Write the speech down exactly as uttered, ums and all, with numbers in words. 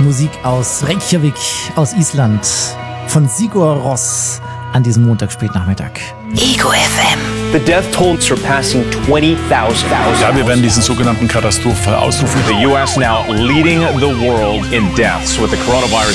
Musik aus Reykjavik, aus Island, von Sigur Rós an diesem Montagsspätnachmittag. Ego F M. The death toll surpassing twenty thousand. Ja, wir werden diesen sogenannten Katastrophenfall ausrufen. The U S now leading the world in deaths with the coronavirus.